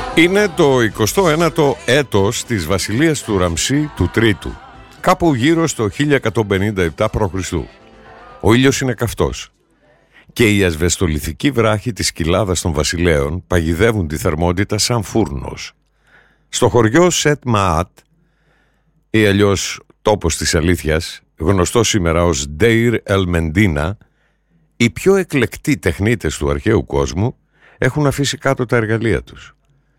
Είναι το 29ο έτος της βασιλείας του Ραμσή του Τρίτου, κάπου γύρω στο 1157 π.Χ. Ο ήλιος είναι καυτός και οι ασβεστολιθικοί βράχοι της κοιλάδας των βασιλέων παγιδεύουν τη θερμότητα σαν φούρνος. Στο χωριό Σετ Μαάτ, ή αλλιώς τόπος της αλήθειας, γνωστό σήμερα ως Ντέιρ Ελ Μεντίνα, οι πιο εκλεκτοί τεχνίτες του αρχαίου κόσμου έχουν αφήσει κάτω τα εργαλεία τους.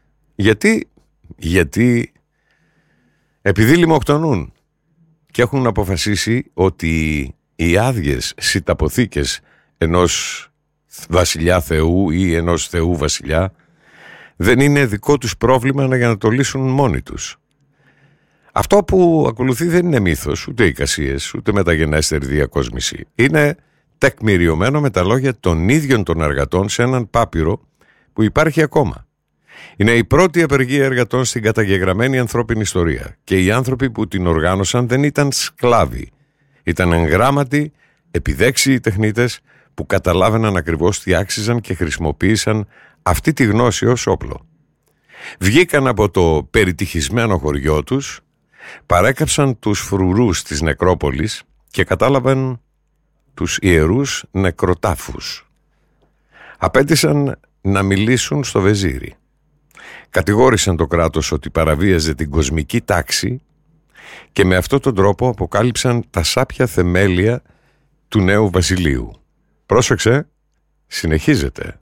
Γιατί επειδή λιμοκτονούν και έχουν αποφασίσει ότι οι άδειες σιταποθήκες ενός βασιλιά θεού ή ενός θεού βασιλιά δεν είναι δικό τους πρόβλημα για να το λύσουν μόνοι τους. Αυτό που ακολουθεί δεν είναι μύθος, ούτε εικασίες, ούτε μεταγενέστερη διακόσμηση. Είναι τεκμηριωμένο με τα λόγια των ίδιων των εργατών σε έναν πάπυρο που υπάρχει ακόμα. Είναι η πρώτη απεργία εργατών στην καταγεγραμμένη ανθρώπινη ιστορία και οι άνθρωποι που την οργάνωσαν δεν ήταν σκλάβοι. Ήταν εγγράμματοι, επιδέξιοι τεχνίτες που καταλάβαιναν ακριβώς τι άξιζαν και χρησιμοποίησαν αυτή τη γνώση ως όπλο. Βγήκαν από το περιτυχισμένο χωριό τους, παρέκαψαν τους φρουρούς της νεκρόπολης και κατάλαβαν τους ιερούς νεκροτάφους. Απέτησαν να μιλήσουν στο βεζίρι. Κατηγόρησαν το κράτος ότι παραβίαζε την κοσμική τάξη και με αυτόν τον τρόπο αποκάλυψαν τα σάπια θεμέλια του νέου βασιλείου. Πρόσεξε, συνεχίζεται.